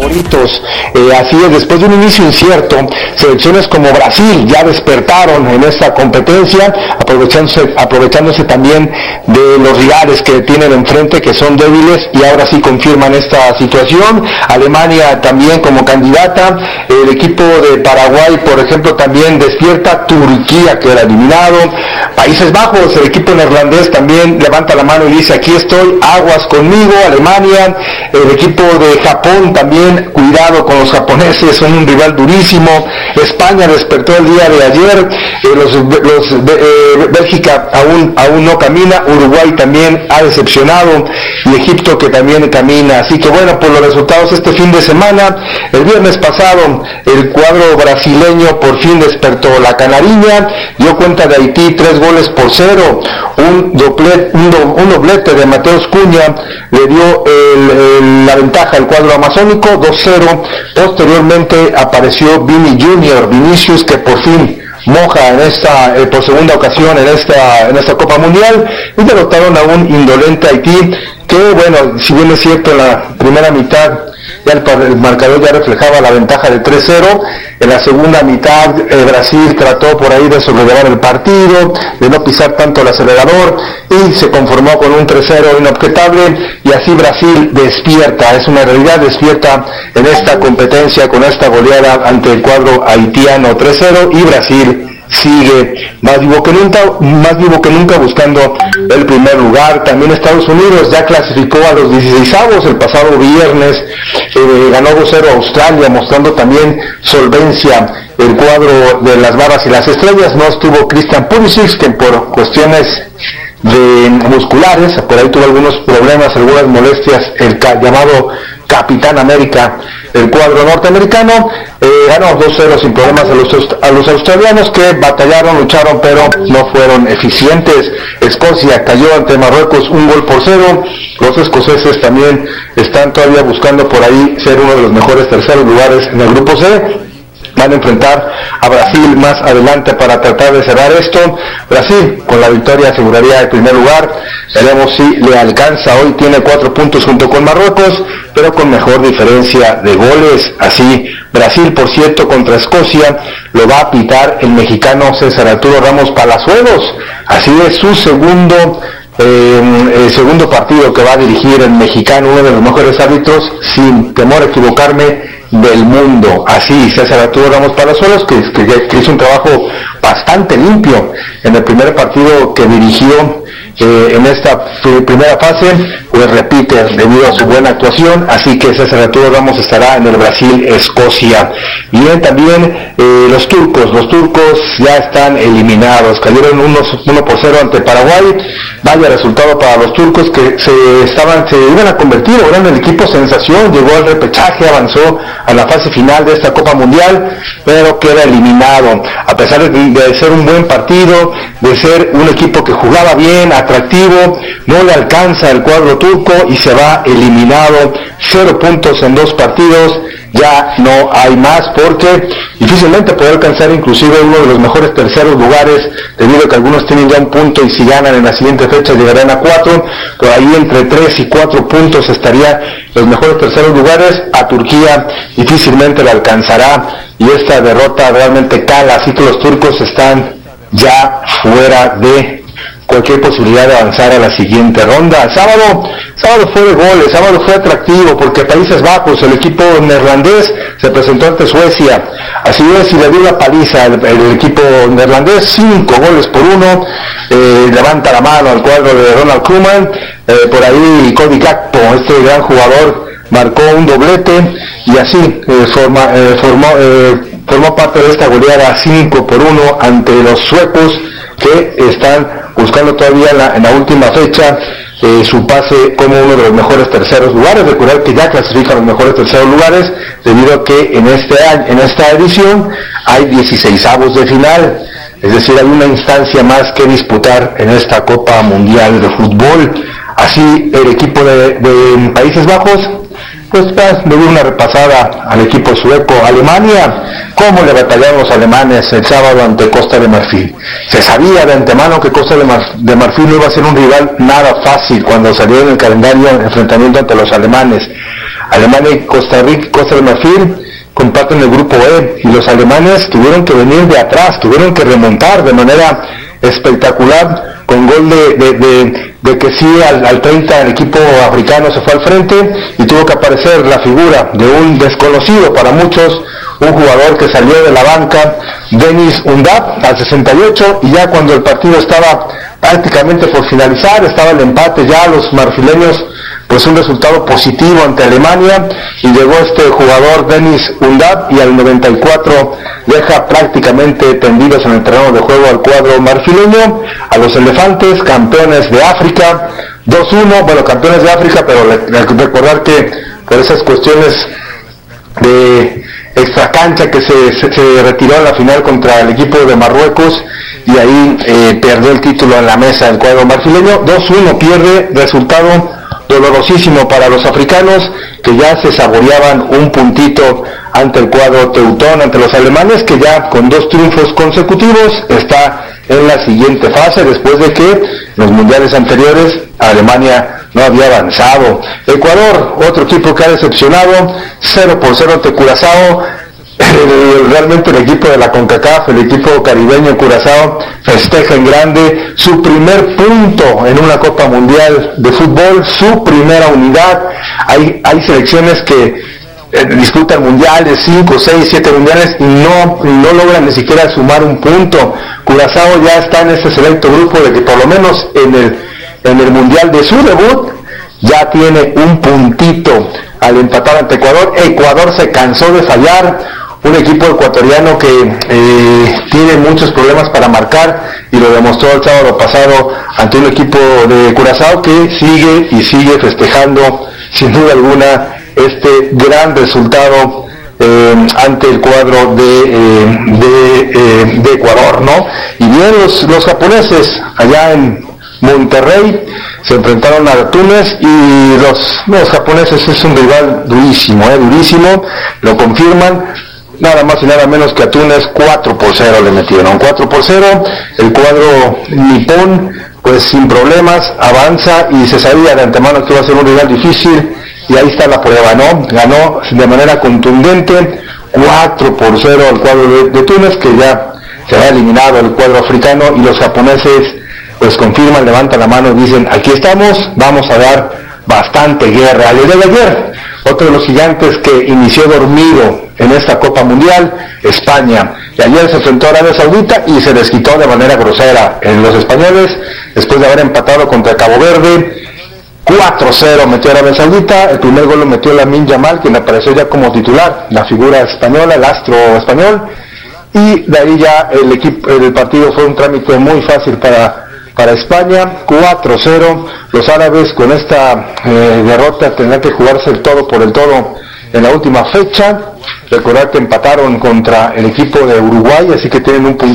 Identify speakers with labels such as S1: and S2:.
S1: favoritos. Así es, después de un inicio incierto, selecciones como Brasil ya despertaron en esta competencia, aprovechándose también de los rivales que tienen enfrente, que son débiles, y ahora sí confirman esta situación. Alemania también como candidata, el equipo de Paraguay, por ejemplo, también despierta. Turquía queda eliminado. Países Bajos, el equipo neerlandés también levanta la mano y dice: aquí estoy, aguas conmigo. Alemania, el equipo de Japón también, cuidado con los japoneses, son un rival durísimo. España despertó el día de ayer. Bélgica aún no camina. Uruguay también ha decepcionado, y Egipto que también camina. Así que bueno, por los resultados este fin de semana, el viernes pasado el cuadro brasileño por fin despertó. La canariña dio cuenta de Haití 3-0. Un doblete de Mateus Cunha le dio la ventaja al cuadro amazónico, 2-0. Posteriormente apareció Vinicius, que por fin moja por segunda ocasión en esta Copa Mundial, y derrotaron a un indolente Haití, que bueno, si bien es cierto, en la primera mitad ya el marcador ya reflejaba la ventaja de 3-0, en la segunda mitad Brasil trató por ahí de sobrellevar el partido, de no pisar tanto el acelerador, y se conformó con un 3-0 inobjetable, y así Brasil despierta, es una realidad, despierta en esta competencia con esta goleada ante el cuadro haitiano 3-0, y Brasil sigue más vivo que nunca buscando el primer lugar. También Estados Unidos ya clasificó a los 16avos el pasado viernes, ganó 2-0 a Australia, mostrando también solvencia el cuadro de las barras y las estrellas. No estuvo Christian Pulisic, que por cuestiones musculares, por ahí tuvo algunos problemas, algunas molestias, el llamado Capitán América, el cuadro norteamericano, ganó 2-0 sin problemas a los australianos, que batallaron, lucharon, pero no fueron eficientes. Escocia cayó ante Marruecos 1-0. Los escoceses también están todavía buscando por ahí ser uno de los mejores terceros lugares en el grupo C. Van a enfrentar a Brasil más adelante para tratar de cerrar esto. Brasil con la victoria aseguraría el primer lugar. Veremos si le alcanza. Hoy tiene 4 puntos junto con Marruecos, pero con mejor diferencia de goles. Así, Brasil, por cierto, contra Escocia lo va a pitar el mexicano César Arturo Ramos Palazuelos. Así es su segundo partido que va a dirigir el mexicano, uno de los mejores árbitros, sin temor a equivocarme, del mundo. Así, César Arturo Ramos Palazuelos, que hizo un trabajo bastante limpio en el primer partido que dirigió en esta primera fase, pues repite debido a su buena actuación. Así que César Arturo Ramos estará en el Brasil-Escocia. Bien, también los turcos ya están eliminados, cayeron 1-0 ante Paraguay. Vaya resultado para los turcos, que se iban a convertir, eran el equipo sensación, llegó al repechaje, avanzó a la fase final de esta Copa Mundial, pero queda eliminado, a pesar de ser un buen partido, de ser un equipo que jugaba bien, atractivo. No le alcanza el cuadro turco y se va eliminado, 0 puntos en 2 partidos. Ya no hay más, porque difícilmente podrá alcanzar inclusive uno de los mejores terceros lugares, debido a que algunos tienen ya un punto, y si ganan en la siguiente fecha llegarán a 4, pero ahí entre 3 y 4 puntos estaría los mejores terceros lugares. A Turquía difícilmente le alcanzará, y esta derrota realmente cala, así que los turcos están ya fuera de cualquier posibilidad de avanzar a la siguiente ronda. Sábado fue de goles, sábado fue atractivo, porque Países Bajos, el equipo neerlandés, se presentó ante Suecia. Así es, y le dio la paliza el equipo neerlandés, 5-1. Levanta la mano al cuadro de Ronald Koeman. Por ahí Cody Gakpo, este gran jugador, marcó un doblete, y así formó parte de esta goleada 5-1 ante los suecos, que están buscando todavía en la última fecha su pase como uno de los mejores terceros lugares. Recordar que ya clasifican los mejores terceros lugares, debido a que en esta edición hay 16avos de final, es decir, hay una instancia más que disputar en esta Copa Mundial de Fútbol. Así, el equipo de Países Bajos pues le dio una repasada al equipo sueco. Alemania, cómo le batallaron los alemanes el sábado ante Costa de Marfil. Se sabía de antemano que Costa de Marfil no iba a ser un rival nada fácil cuando salió en el calendario el enfrentamiento ante los alemanes. Alemania y Costa de Marfil comparten el grupo E, y los alemanes tuvieron que venir de atrás, tuvieron que remontar de manera espectacular, con gol de que sí al 30 el equipo africano se fue al frente y tuvo que aparecer la figura de un desconocido para muchos, un jugador que salió de la banca, Deniz Undav, al 68, y ya cuando el partido estaba prácticamente por finalizar, estaba el empate ya, los marfileños pues un resultado positivo ante Alemania, y llegó este jugador Deniz Undav y al 94 deja prácticamente tendidos en el terreno de juego al cuadro marfileño, a los elefantes, campeones de África, 2-1, bueno, campeones de África, pero recordar que por esas cuestiones de extracancha que se retiró en la final contra el equipo de Marruecos, y ahí perdió el título en la mesa el cuadro marfileño. 2-1 pierde, resultado dolorosísimo para los africanos, que ya se saboreaban un puntito ante el cuadro teutón, ante los alemanes, que ya con 2 triunfos consecutivos está en la siguiente fase, después de que en los mundiales anteriores Alemania no había avanzado. Ecuador, otro equipo que ha decepcionado, 0-0 ante Curazao. Realmente el equipo de la CONCACAF, el equipo caribeño Curazao, festeja en grande su primer punto en una Copa Mundial de Fútbol, su primera unidad. Hay selecciones que disputan mundiales, 5, 6, 7 mundiales, y no logran ni siquiera sumar un punto. Curazao ya está en este selecto grupo de que por lo menos en el mundial de su debut ya tiene un puntito al empatar ante Ecuador. Ecuador se cansó de fallar, un equipo ecuatoriano que tiene muchos problemas para marcar, y lo demostró el sábado pasado ante un equipo de Curazao que sigue festejando sin duda alguna este gran resultado ante el cuadro de Ecuador, ¿no? Y bien, los japoneses allá en Monterrey se enfrentaron a Túnez, y los japoneses es un rival durísimo, lo confirman. Nada más y nada menos que a Túnez 4-0 le metieron, 4-0, el cuadro nipón pues sin problemas avanza, y se sabía de antemano que iba a ser un rival difícil, y ahí está la prueba, ¿no? Ganó de manera contundente 4-0 el cuadro de Túnez, que ya se ha eliminado el cuadro africano, y los japoneses pues confirman, levantan la mano y dicen: aquí estamos, vamos a dar bastante guerra. El día de ayer, otro de los gigantes que inició dormido en esta Copa Mundial, España, y ayer se enfrentó a Arabia Saudita y se desquitó de manera grosera en los españoles, después de haber empatado contra Cabo Verde. 4-0 metió a Arabia Saudita, el primer gol lo metió Lamine Yamal, quien apareció ya como titular, la figura española, el astro español, y de ahí ya el partido fue un trámite muy fácil para España. 4-0, los árabes con esta derrota tendrán que jugarse el todo por el todo en la última fecha. Recordar que empataron contra el equipo de Uruguay, así que tienen un punto